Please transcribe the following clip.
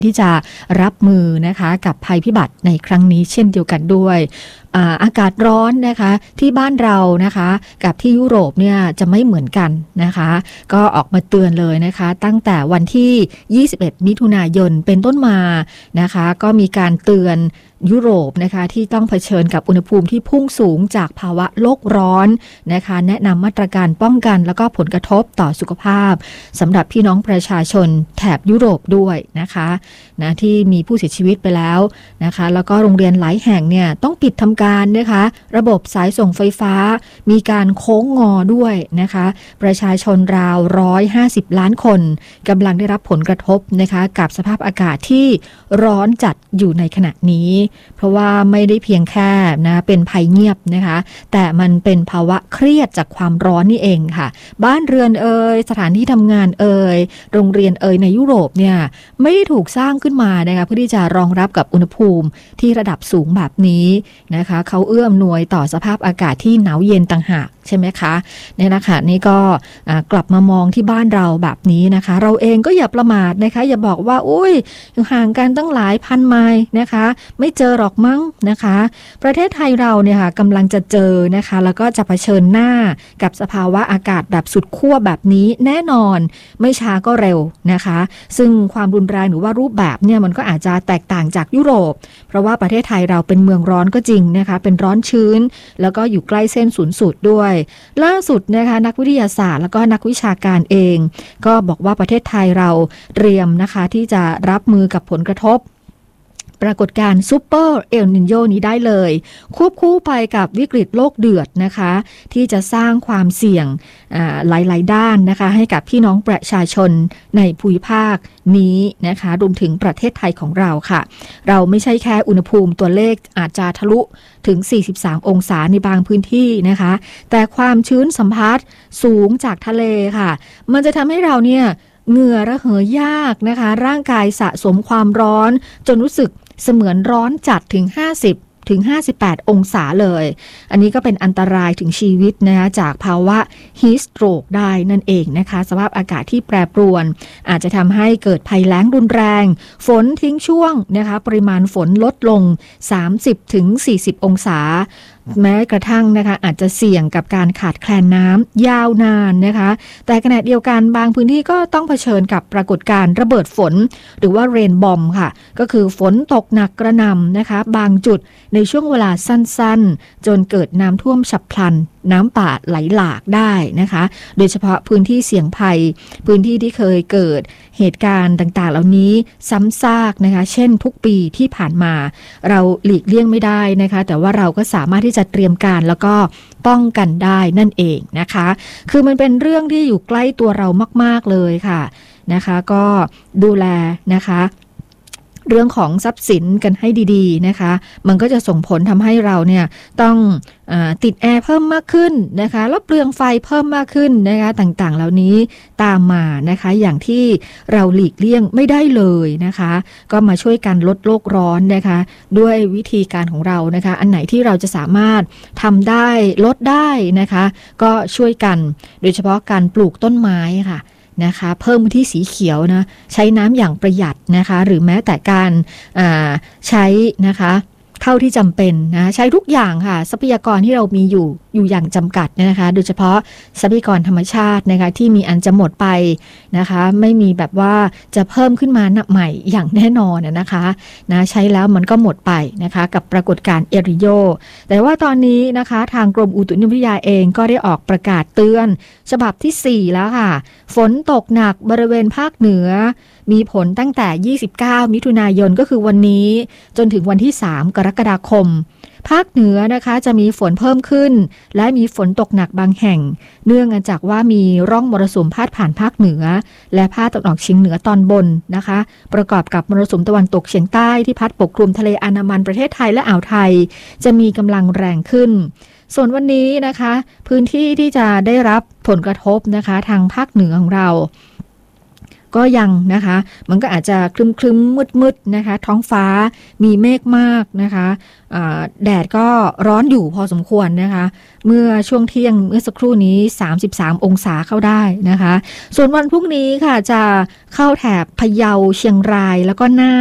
ที่จะรับมือนะคะกับภัยพิบัติในครั้งนี้เช่นเดียวกันด้วยอากาศร้อนนะคะที่บ้านเรานะคะกับที่ยุโรปเนี่ยจะไม่เหมือนกันนะคะก็ออกมาเตือนเลยนะคะตั้งแต่วันที่21มิถุนายนเป็นต้นมานะคะก็มีการเตือนยุโรปนะคะที่ต้องเผชิญกับอุณหภูมิที่พุ่งสูงจากภาวะโลกร้อนนะคะแนะนำมาตรการป้องกันแล้วก็ผลกระทบต่อสุขภาพสำหรับพี่น้องประชาชนแถบยุโรปด้วยนะคะที่มีผู้เสียชีวิตไปแล้วนะคะแล้วก็โรงเรียนหลายแห่งเนี่ยต้องปิดทำการนะคะระบบสายส่งไฟฟ้ามีการโค้งงอด้วยนะคะประชาชนราว150ล้านคนกำลังได้รับผลกระทบนะคะกับสภาพอากาศที่ร้อนจัดอยู่ในขณะนี้เพราะว่าไม่ได้เพียงแค่นะเป็นภัยเงียบนะคะแต่มันเป็นภาวะเครียดจากความร้อนนี่เองค่ะบ้านเรือนสถานที่ทำงานโรงเรียนในยุโรปเนี่ยไม่ได้ถูกสร้างขึ้นมานะคะเพื่อที่จะรองรับกับอุณหภูมิที่ระดับสูงแบบนี้นะคะเขาเอื้ออำนวยต่อสภาพอากาศที่หนาวเย็นต่างหากใช่ไหมคะเนี่ยนะคะนี่ก็กลับมามองที่บ้านเราแบบนี้นะคะเราเองก็อย่าประมาทนะคะอย่าบอกว่าอุ้ยห่างกันตั้งหลายพันไมล์นะคะไม่เจอหรอกมั้งนะคะประเทศไทยเราเนี่ยค่ะกำลังจะเจอนะคะแล้วก็จะเผชิญหน้ากับสภาวะอากาศแบบสุดขั้วแบบนี้แน่นอนไม่ช้าก็เร็วนะคะซึ่งความรุนแรงหรือว่ารูปแบบเนี่ยมันก็อาจจะแตกต่างจากยุโรปเพราะว่าประเทศไทยเราเป็นเมืองร้อนก็จริงนะคะเป็นร้อนชื้นแล้วก็อยู่ใกล้เส้นศูนย์สูตรด้วยล่าสุดนะคะนักวิทยาศาสตร์แล้วก็นักวิชาการเองก็บอกว่าประเทศไทยเราเตรียมนะคะที่จะรับมือกับผลกระทบปรากฏการณ์ซูเปอร์เอลนิโญนี้ได้เลยควบคู่ไปกับวิกฤตโลกเดือดนะคะที่จะสร้างความเสี่ยงหลายๆด้านนะคะให้กับพี่น้องประชาชนในภูมิภาคนี้นะคะรวมถึงประเทศไทยของเราค่ะเราไม่ใช่แค่อุณหภูมิตัวเลขอาจจะทะลุถึง43องศาในบางพื้นที่นะคะแต่ความชื้นสัมผัสสูงจากทะเลค่ะมันจะทำให้เราเนี่ยเหงื่อระเหยยากนะคะร่างกายสะสมความร้อนจนรู้สึกเสมือนร้อนจัดถึง50ถึง58องศาเลยอันนี้ก็เป็นอันตรายถึงชีวิตนะคะจากภาวะฮีทสโตรกได้นั่นเองนะคะสภาพอากาศที่แปรปรวนอาจจะทำให้เกิดภัยแล้งรุนแรงฝนทิ้งช่วงนะคะปริมาณฝนลดลง30ถึง40องศาแม้กระทั่งนะคะอาจจะเสี่ยงกับการขาดแคลนน้ำยาวนานนะคะแต่ขณะเดียวกันบางพื้นที่ก็ต้องเผชิญกับปรากฏการณ์ระเบิดฝนหรือว่าเรนบอมค่ะก็คือฝนตกหนักกระหน่ำนะคะบางจุดในช่วงเวลาสั้นๆจนเกิดน้ำท่วมฉับพลันน้ำป่าไหลหลากได้นะคะโดยเฉพาะพื้นที่เสี่ยงภัยพื้นที่ที่เคยเกิดเหตุการณ์ต่างๆเหล่านี้ซ้ำซากนะคะเช่นทุกปีที่ผ่านมาเราหลีกเลี่ยงไม่ได้นะคะแต่ว่าเราก็สามารถที่จะเตรียมการแล้วก็ป้องกันได้นั่นเองนะคะคือมันเป็นเรื่องที่อยู่ใกล้ตัวเรามากๆเลยค่ะนะคะก็ดูแลนะคะเรื่องของทรัพย์สินกันให้ดีๆนะคะมันก็จะส่งผลทำให้เราเนี่ยต้องติดแอร์เพิ่มมากขึ้นนะคะแล้วเปลืองไฟเพิ่มมากขึ้นนะคะต่างๆเหล่านี้ตามมานะคะอย่างที่เราหลีกเลี่ยงไม่ได้เลยนะคะก็มาช่วยกันลดโลกร้อนนะคะด้วยวิธีการของเรานะคะอันไหนที่เราจะสามารถทำได้ลดได้นะคะก็ช่วยกันโดยเฉพาะการปลูกต้นไม้ค่ะนะคะเพิ่มพื้นที่สีเขียวนะใช้น้ำอย่างประหยัดนะคะหรือแม้แต่การใช้นะคะเท่าที่จำเป็นนะใช้ทุกอย่างค่ะทรัพยากรที่เรามีอยู่อย่างจำกัดนะคะโดยเฉพาะทรัพยากรธรรมชาตินะคะที่มีอันจะหมดไปนะคะไม่มีแบบว่าจะเพิ่มขึ้นมาใหม่อย่างแน่นอนนะคะใช้แล้วมันก็หมดไปนะคะกับปรากฏการณ์เอลนิโญแต่ว่าตอนนี้นะคะทางกรมอุตุนิยมวิทยาเองก็ได้ออกประกาศเตือนฉบับที่4แล้วค่ะฝนตกหนักบริเวณภาคเหนือมีผลตั้งแต่29มิถุนายนก็คือวันนี้จนถึงวันที่3กรกฎาคมภาคเหนือนะคะจะมีฝนเพิ่มขึ้นและมีฝนตกหนักบางแห่งเนื่องจากว่ามีร่องมรสุมพาดผ่านภาคเหนือและภาคตะวันออกเฉียงเหนือตอนบนนะคะประกอบกับมรสุมตะวันตกเฉียงใต้ที่พัดปกคลุมทะเลอันดามันประเทศไทยและอ่าวไทยจะมีกำลังแรงขึ้นส่วนวันนี้นะคะพื้นที่ที่จะได้รับผลกระทบนะคะทางภาคเหนือของเราก็ยังนะคะมันก็อาจจะครึ้มมืดๆนะคะท้องฟ้ามีเมฆมากนะคะแดดก็ร้อนอยู่พอสมควรนะคะเมื่อช่วงเที่ยงเมื่อสักครู่นี้33องศาเข้าได้นะคะส่วนวันพรุ่งนี้ค่ะจะเข้าแถบพะเยาเชียงรายแล้วก็น่าน